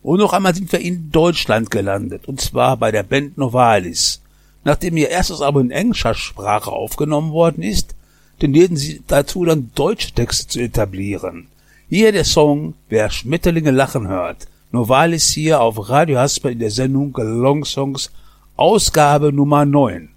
Und noch einmal sind wir in Deutschland gelandet, und zwar bei der Band Novalis. Nachdem ihr erstes Album in englischer Sprache aufgenommen worden ist, tendieren sie dazu, dann deutsche Texte zu etablieren. Hier der Song Wer Schmetterlinge lachen hört. Novalis hier auf Radio Hasper in der Sendung Long Songs, Ausgabe Nummer 9.